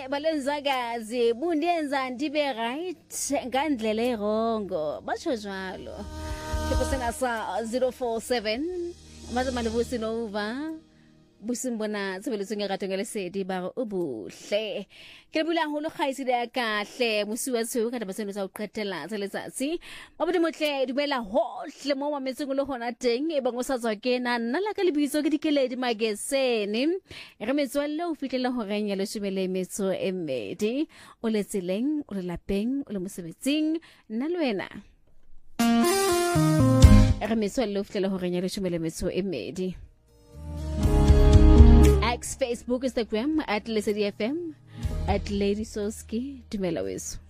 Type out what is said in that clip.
balenzakazi bundenza ndibe right ngandlela erongo batsho njalo Sena 047 mazamane businova busimbona tsebeletsong ya ratong le sedi ba ubuhle ke bula holo khaisi ya kahle musiwa tseo ka taba seno sa o qetela tsa letsatsi ba bodi motle dumela hohle mo mametseng le hona teng e bang o sa tswa kena nna la ka lebitso ke dikeledi magesene re metswalle o fitlela ho renya le shumele metso e mmedi o le tseleng o le lapeng o le mosebetsing nna le wena re metswalle o fitlela ho renya le shumele metso e mmedi Facebook, Instagram @LadyFM @LadySoski. Dumela weso.